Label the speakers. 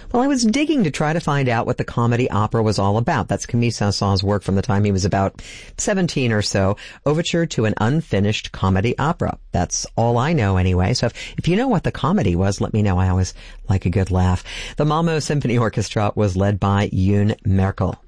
Speaker 1: Well, I was digging to try to find out what the comedy opera was all about. That's Camille Saint-Saëns' work from the time he was about 17 or so, Overture to an Unfinished Comedy Opera. That's all I know anyway. So if you know what the comedy was, let me know. I always like a good laugh. The Malmö Symphony Orchestra was led by Yoon Merkel.